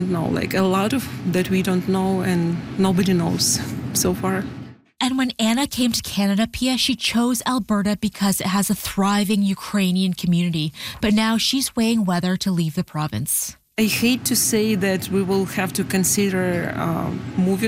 No, like a lot of that we don't know and nobody knows so far. And when Anna came to Canada, Pia, she chose Alberta because it has a thriving Ukrainian community. But now she's weighing whether to leave the province. I hate to say that we will have to consider moving